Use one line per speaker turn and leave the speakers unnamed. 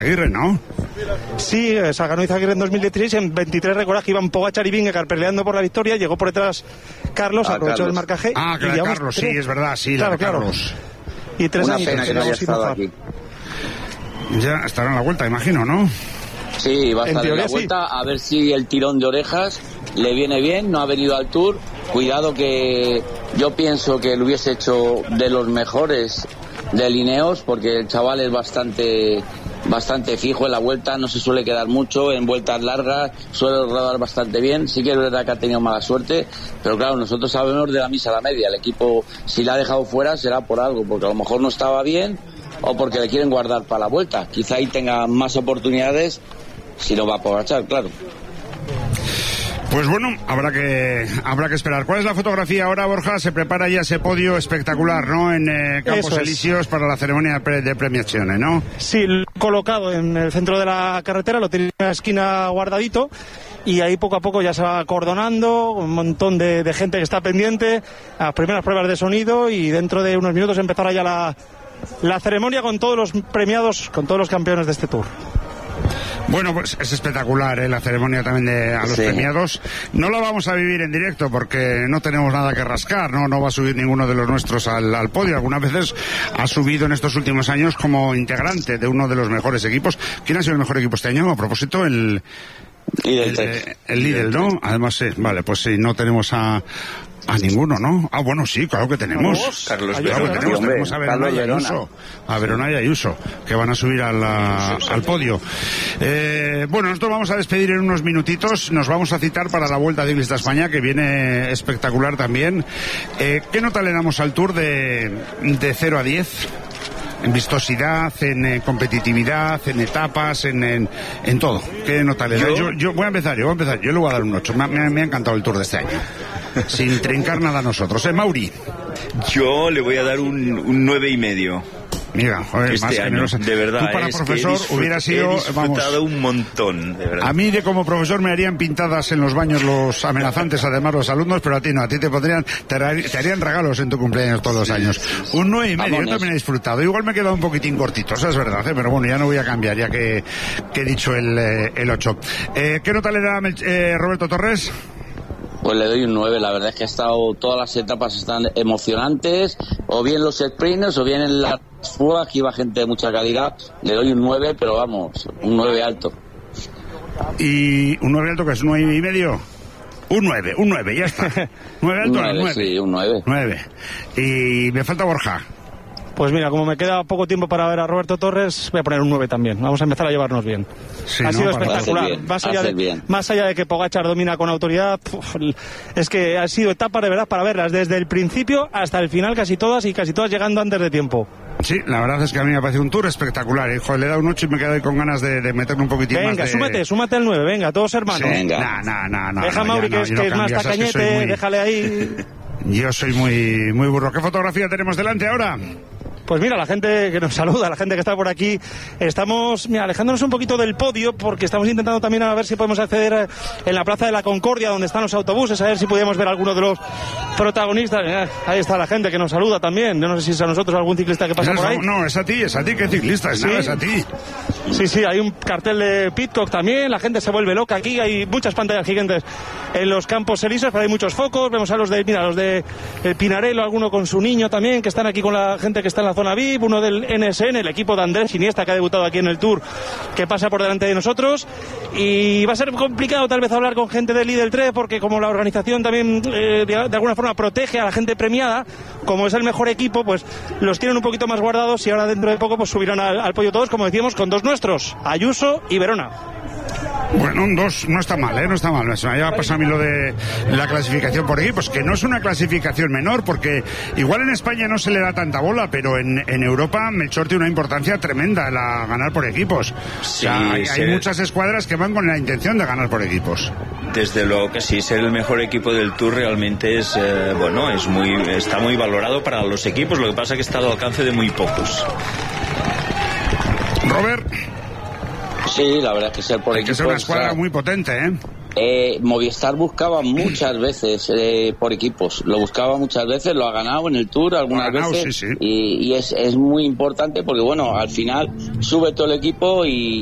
Aguirre, ¿no?
Sí, se ganó Izaguirre en 2016. En 23 recuerdas que iban Pogačar y Vingegaard peleando por la victoria. Llegó por detrás Carlos, aprovechó el marcaje.
Claro, Carlos, sí, es verdad, sí, claro, Carlos.
Y 3
Una
años.
pena que no haya estado aquí.
Ya estará en la vuelta, imagino, ¿no?
Sí, va a estar en la vuelta, a ver si el tirón de orejas le viene bien, no ha venido al Tour. Cuidado, que yo pienso que lo hubiese hecho de los mejores de Ineos, porque el chaval es bastante fijo en la vuelta, no se suele quedar mucho, en vueltas largas suele rodar bastante bien. Sí que es verdad que ha tenido mala suerte, pero claro, nosotros sabemos de la misa a la media. El equipo, si la ha dejado fuera, será por algo, porque a lo mejor no estaba bien o porque le quieren guardar para la vuelta. Quizá ahí tenga más oportunidades si no va a Pogačar, claro.
Pues bueno, habrá que esperar. ¿Cuál es la fotografía ahora, Borja? Se prepara ya ese podio espectacular, ¿no? En Campos Elíseos para la ceremonia de premiaciones, ¿no? Sí,
colocado en el centro de la carretera, lo tiene en una esquina guardadito, y ahí poco a poco ya se va acordonando, un montón de gente que está pendiente, a las primeras pruebas de sonido, y dentro de unos minutos empezará ya la ceremonia con todos los premiados, con todos los campeones de este Tour.
Bueno, pues es espectacular, la ceremonia también a los premiados. No la vamos a vivir en directo porque no tenemos nada que rascar, no va a subir ninguno de los nuestros al podio. Algunas veces ha subido en estos últimos años como integrante de uno de los mejores equipos. ¿Quién ha sido el mejor equipo este año? A propósito, el Lidl, ¿no? Además, sí, vale, pues sí, no tenemos a ninguno, ¿no? Ah, bueno, sí, claro que tenemos.
Carlos
Verona. Tenemos a Verona y Ayuso. A Verona y Ayuso, que van a subir al podio. Bueno, nosotros vamos a despedir en unos minutitos. Nos vamos a citar para la Vuelta Ciclista a España, que viene espectacular también. ¿Qué nota le damos al Tour de 0 a 10? En vistosidad, en competitividad, en etapas, en todo. ¿Qué nota le da? Yo voy a empezar. Yo le voy a dar un 8. Me ha encantado el Tour de este año. Sin trincar nada a nosotros. Mauri.
Yo le voy a dar un 9,5.
Mira, joder,
este
más
año,
generosa.
de verdad,
tú para profesor hubiera sido,
he disfrutado un montón, de verdad.
A mí como profesor me harían pintadas en los baños los amenazantes, además los alumnos, pero a ti no, a ti te harían regalos en tu cumpleaños todos los años. Un 9,5, yo también he disfrutado. Igual me he quedado un poquitín cortito, eso es verdad, pero bueno, ya no voy a cambiar, ya que he dicho el 8. ¿Qué nota le da Roberto Torres?
Pues le doy un 9, la verdad es que todas las etapas están emocionantes, o bien los sprints, o bien en las fugas, que iba gente de mucha calidad. Le doy un 9, pero vamos, un 9 alto.
¿Y un 9 alto que es 9,5? Un 9, ya está. 9 alto, 9.
Sí, un 9.
9. Y me falta Borja.
Pues mira, como me queda poco tiempo para ver a Roberto Torres, voy a poner un 9 también. Vamos a empezar a llevarnos bien.
Sí,
ha sido espectacular. Más allá de que Pogačar domina con autoridad, es que ha sido etapa de verdad para verlas desde el principio hasta el final, casi todas llegando antes de tiempo.
Sí, la verdad es que a mí me parece un Tour espectacular. Hijo, le he dado un 8 y me quedo ahí con ganas de meterme un poquitín más.
Venga, súmate al 9, venga, todos hermanos.
Sí, no.
Deja a Mauri, que es más tacañete, déjale ahí.
Yo soy muy burro. ¿Qué fotografía tenemos delante ahora?
Pues mira, la gente que nos saluda, la gente que está por aquí, estamos alejándonos un poquito del podio porque estamos intentando también a ver si podemos acceder en la Plaza de la Concordia, donde están los autobuses, a ver si podemos ver a alguno de los protagonistas. Ahí está la gente que nos saluda también. Yo no sé si es a nosotros o algún ciclista que pasa por ahí.
No, es a ti, ¿qué ciclista?
Sí.
Nada, es a ti.
Sí, hay un cartel de Pidcock también, la gente se vuelve loca aquí, hay muchas pantallas gigantes en los Campos Elíseos, pero hay muchos focos, vemos a los de Pinarello, alguno con su niño también, que están aquí con la gente que está en la zona VIP, uno del NSN, el equipo de Andrés Iniesta, que ha debutado aquí en el Tour, que pasa por delante de nosotros, y va a ser complicado tal vez hablar con gente del Lidl 3, porque como la organización también de alguna forma protege a la gente premiada, como es el mejor equipo, pues los tienen un poquito más guardados, y ahora dentro de poco pues subirán al podio todos, como decíamos, con dos nuestros, Ayuso y Verona.
Bueno, un 2 no está mal, no está mal. Me ha pasado a mí lo de la clasificación por equipos, que no es una clasificación menor, porque igual en España no se le da tanta bola, pero en Europa Melchor tiene una importancia tremenda la ganar por equipos.
Sí,
hay muchas escuadras que van con la intención de ganar por equipos.
Desde luego que sí, ser el mejor equipo del Tour realmente es, está muy valorado para los equipos, lo que pasa es que está al alcance de muy pocos.
Robert.
Sí, la verdad es que ser por equipos...
Es una escuadra muy potente, ¿eh?
Movistar buscaba muchas veces por equipos, lo buscaba muchas veces, lo ha ganado en el Tour algunas veces,
sí.
Y es muy importante porque bueno, al final sube todo el equipo y